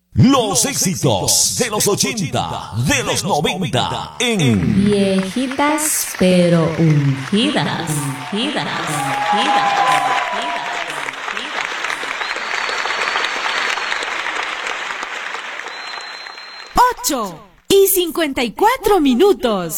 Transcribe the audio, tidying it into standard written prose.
Los éxitos de los 80, de los 90 en Viejitas pero ungidas, ungidas, ungidas. 8:54.